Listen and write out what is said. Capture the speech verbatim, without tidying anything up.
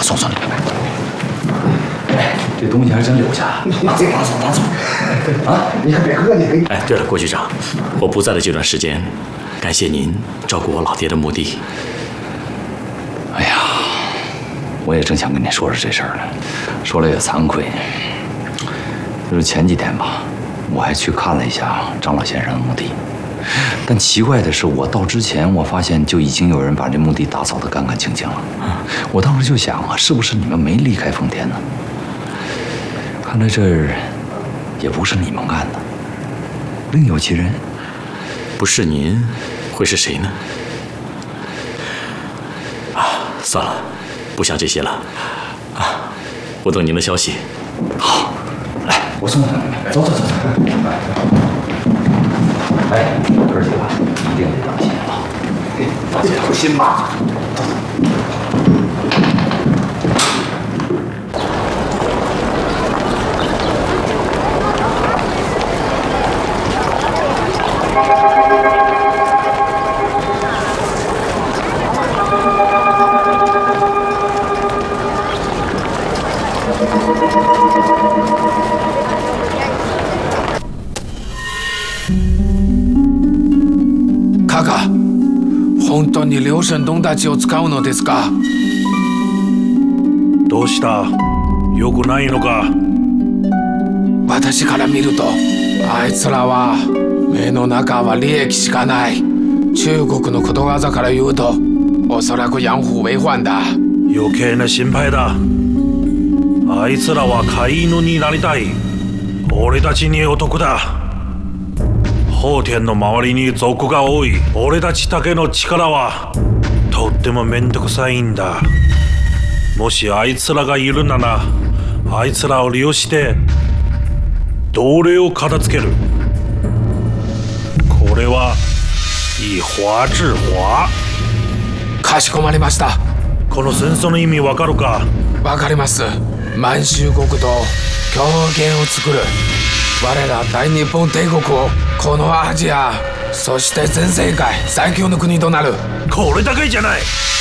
送送你。哎，这东西还是真留下。拿走拿走拿走。啊，你可别客气。 哎，对了，郭局长，我不在的这段时间，感谢您照顾我老爹的墓地。 哎呀，我也正想跟你说说这事儿呢，说了也惭愧。就是前几天吧，我还去看了一下张老先生的墓地。 但奇怪的是，我到之前，我发现就已经有人把这墓地打扫得干干净净了。我当时就想啊，是不是你们没离开丰田呢？看来这儿也不是你们干的，另有其人。 不是您，会是谁呢？啊，算了，不想这些了。啊，我等您的消息。 好，来，我送送你们。走走走走。哎，哥几个一定得当心啊！放心，放心吧。 カカ、本当に両親どんたちを使うのですか？ どうした？よくないのか？ 私から見ると、あいつらは目の中は利益しかない。中国のことわざから言うと、おそらく養父为患だ。 余計な心配だ。あいつらは飼い犬になりたい。俺たちにお得だ。奉天の周りに族が多い俺たちだけの力はとってもめんどくさいんだ。もしあいつらがいるならあいつらを利用して奴隷を片付ける。これは以华治华。 かしこまりました。 この戦争の意味わかるか？ わかります。満州国と共和圏を作る。我ら大日本帝国をこのアジア、そして全世界最強の国となる。 これだけじゃない。